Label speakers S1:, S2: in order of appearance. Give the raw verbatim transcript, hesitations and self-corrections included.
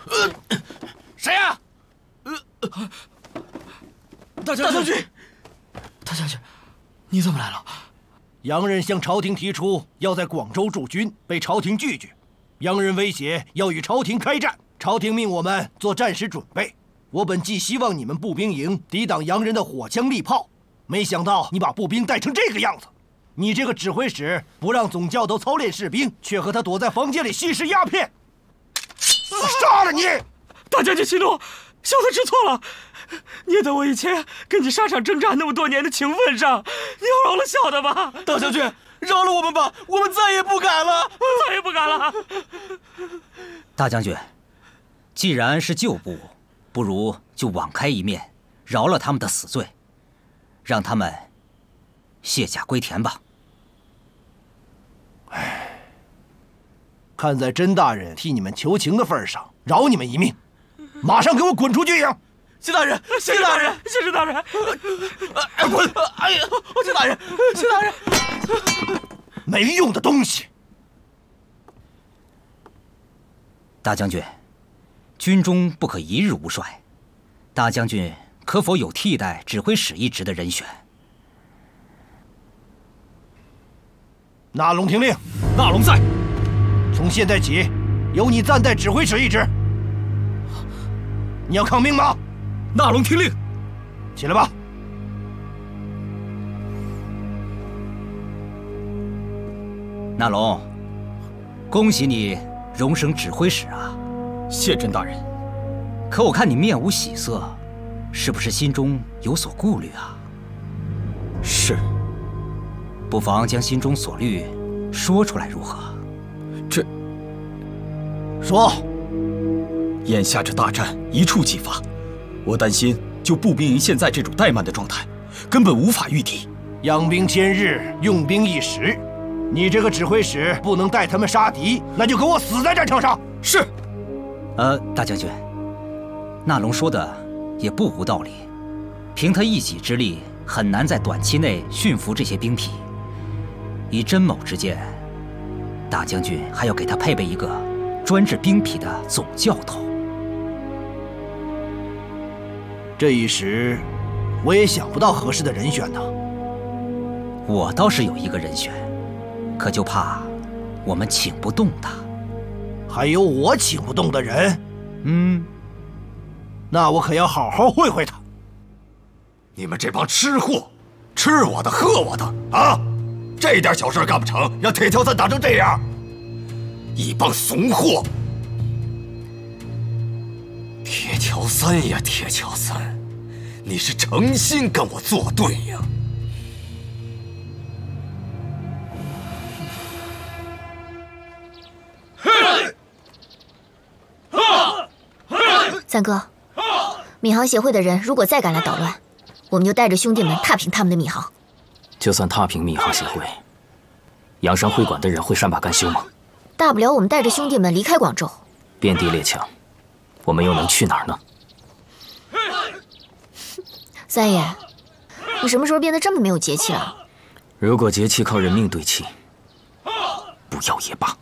S1: 呃，谁呀？呃，
S2: 大将军，大将军，你怎么来了？
S3: 洋人向朝廷提出要在广州驻军，被朝廷拒绝。洋人威胁要与朝廷开战，朝廷命我们做战时准备。我本寄希望你们步兵营抵挡洋人的火枪利炮，没想到你把步兵带成这个样子。你这个指挥使不让总教头操练士兵，却和他躲在房间里吸食鸦片。我杀了你！
S2: 大将军息怒，小的知错了。念在我以前跟你沙场征战那么多年的情分上，你要饶了小的吧。
S1: 大将军，饶了我们吧，我们再也不敢了，
S2: 再也不敢了。
S4: 大将军，既然是旧部，不如就网开一面，饶了他们的死罪，让他们卸甲归田吧。
S3: 唉，看在甄大人替你们求情的份上，饶你们一命。马上给我滚出军营！
S1: 谢大人，谢大人，
S2: 谢谢大人！
S1: 哎，滚！哎呀，谢大人，谢大人！
S3: 没用的东西！
S4: 大将军，军中不可一日无帅。大将军可否有替代指挥使一职的人选？
S3: 纳龙听令。
S2: 纳龙在。
S3: 从现在起，由你暂代指挥使一职。你要抗命吗？
S2: 纳龙听令。
S3: 起来吧。
S4: 纳龙，恭喜你荣升指挥使啊！
S2: 谢甄大人。
S4: 可我看你面无喜色，是不是心中有所顾虑啊？
S2: 是。
S4: 不妨将心中所虑说出来，如何？
S2: 这……
S3: 说。
S2: 眼下这大战一触即发，我担心就步兵营现在这种怠慢的状态，根本无法御敌。
S3: 养兵千日，用兵一时。你这个指挥使不能带他们杀敌，那就给我死在战场上。
S2: 是。
S4: 呃，大将军，纳龙说的也不无道理。凭他一己之力，很难在短期内驯服这些兵痞。以甄某之见，大将军还要给他配备一个专治兵痞的总教头。
S3: 这一时，我也想不到合适的人选呢。
S4: 我倒是有一个人选，可就怕我们请不动他。
S3: 还有我请不动的人？
S4: 嗯，
S3: 那我可要好好会会他。
S1: 你们这帮吃货，吃我的喝我的啊！这点小事干不成，让铁条三打成这样，一帮怂货！铁条三呀，铁条三，你是诚心跟我作对呀！
S5: 三哥，闵行协会的人如果再敢来捣乱，我们就带着兄弟们踏平他们的闵行。
S6: 就算踏平闵行协会，阳山会馆的人会善罢甘休吗？
S5: 大不了我们带着兄弟们离开广州。
S6: 遍地列强，我们又能去哪儿呢？
S5: 三爷，你什么时候变得这么没有节气了？
S6: 如果节气靠人命对齐，不要也罢。